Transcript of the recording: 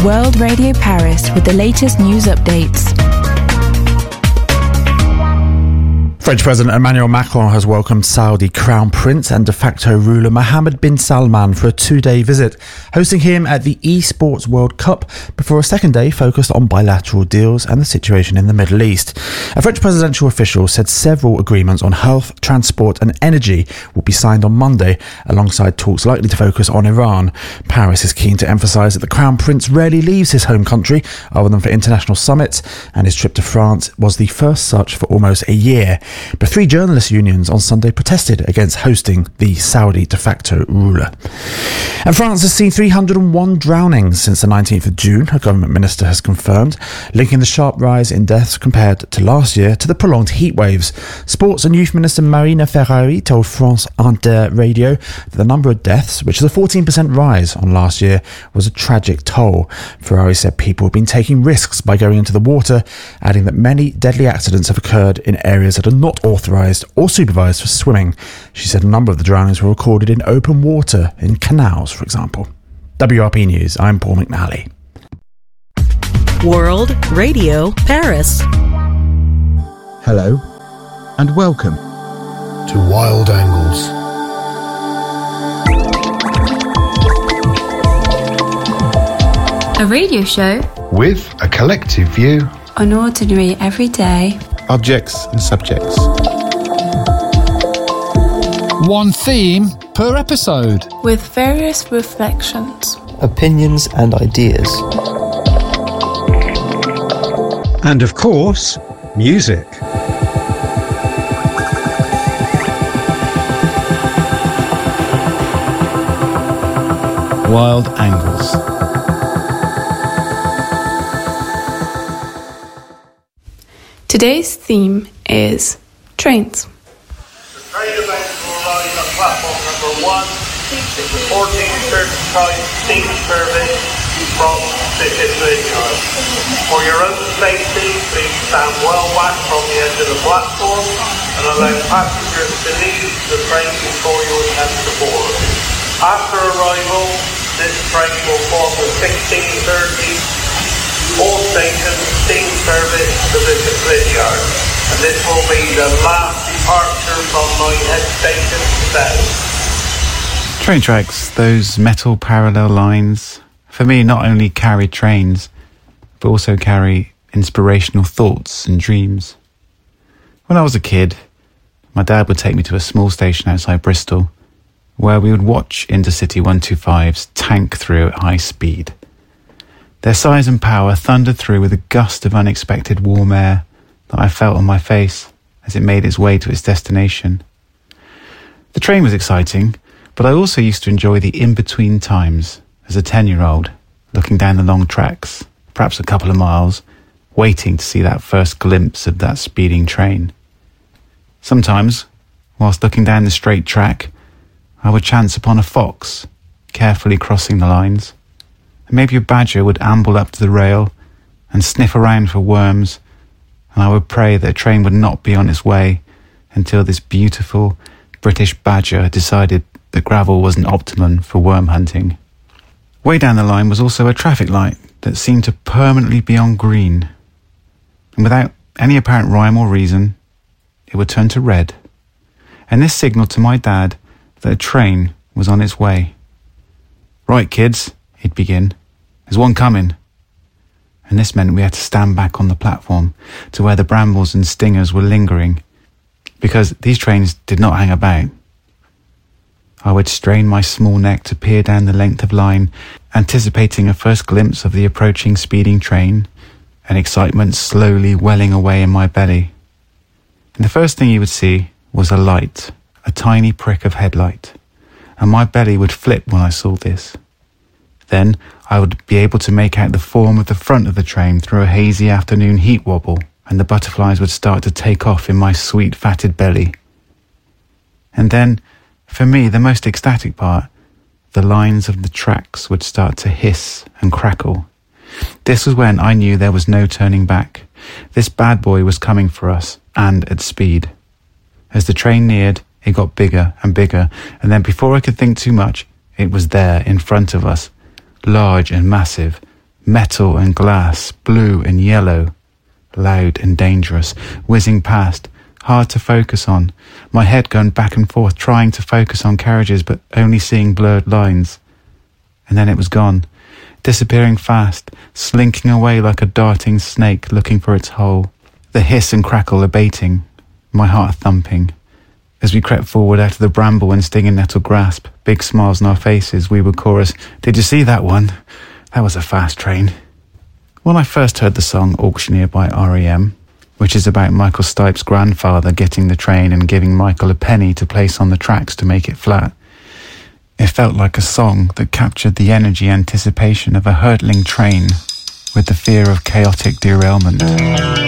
World Radio Paris with the latest news updates. French President Emmanuel Macron has welcomed Saudi Crown Prince and de facto ruler Mohammed bin Salman for a 2-day visit, hosting him at the Esports World Cup before a second day focused on bilateral deals and the situation in the Middle East. A French presidential official said several agreements on health, transport and energy will be signed on Monday, alongside talks likely to focus on Iran. Paris is keen to emphasise that the Crown Prince rarely leaves his home country other than for international summits, and his trip to France was the first such for almost a year. But 3 journalists' unions on Sunday protested against hosting the Saudi de facto ruler. And France has seen 301 drownings since the 19th of June, a government minister has confirmed, linking the sharp rise in deaths compared to last year to the prolonged heat waves. Sports and Youth Minister Marina Ferrari told France Inter Radio that the number of deaths, which is a 14% rise on last year, was a tragic toll. Ferrari said people have been taking risks by going into the water, adding that many deadly accidents have occurred in areas that are not authorised or supervised for swimming. She said a number of the drownings were recorded in open water, in canals, for example. WRP News, I'm Paul McNally. World Radio Paris. Hello, and welcome to Wild Angles. A radio show with a collective view on ordinary everyday objects and subjects. One theme per episode, with various reflections, opinions and ideas. And of course, music. Wild Angles. Today's theme is trains. The train event will arrive at platform number 1. It's a 14:35 steam service from Bishop Lydiard. For your own safety, please stand well back from the edge of the platform and allow passengers to leave the train before you attempt to board. After arrival, this train will form the 16:30 all station steam service to Bishop Lydiard, and this will be the last departure from Minehead Station today. Train tracks, those metal parallel lines, for me not only carry trains, but also carry inspirational thoughts and dreams. When I was a kid, my dad would take me to a small station outside Bristol, where we would watch Intercity 125s tank through at high speed. Their size and power thundered through with a gust of unexpected warm air that I felt on my face as it made its way to its destination. The train was exciting, but I also used to enjoy the in-between times as a 10-year-old, looking down the long tracks, perhaps a couple of miles, waiting to see that first glimpse of that speeding train. Sometimes, whilst looking down the straight track, I would chance upon a fox, carefully crossing the lines. And maybe a badger would amble up to the rail and sniff around for worms, and I would pray that a train would not be on its way until this beautiful British badger decided that gravel wasn't optimum for worm hunting. Way down the line was also a traffic light that seemed to permanently be on green, and without any apparent rhyme or reason, it would turn to red, and this signalled to my dad that a train was on its way. "Right, kids," he'd begin, "there's one coming." And this meant we had to stand back on the platform to where the brambles and stingers were lingering, because these trains did not hang about. I would strain my small neck to peer down the length of line, anticipating a first glimpse of the approaching speeding train, and excitement slowly welling away in my belly. And the first thing you would see was a light, a tiny prick of headlight, and my belly would flip when I saw this. Then I would be able to make out the form of the front of the train through a hazy afternoon heat wobble, and the butterflies would start to take off in my sweet fatted belly. And then, for me, the most ecstatic part, the lines of the tracks would start to hiss and crackle. This was when I knew there was no turning back. This bad boy was coming for us, and at speed. As the train neared, it got bigger and bigger, and then before I could think too much, it was there in front of us, large and massive, Metal and glass, blue and yellow, loud and dangerous, whizzing past, hard to focus on, my head going back and forth trying to focus on carriages but only seeing blurred lines. And then it was gone, disappearing fast, slinking away like a darting snake looking for its hole, the hiss and crackle abating, my heart thumping. As we crept forward out of the bramble and stinging nettle grasp, big smiles on our faces, we would chorus, "Did you see that one? That was a fast train." When I first heard the song Auctioneer by R.E.M., which is about Michael Stipe's grandfather getting the train and giving Michael a penny to place on the tracks to make it flat, it felt like a song that captured the energy anticipation of a hurtling train with the fear of chaotic derailment.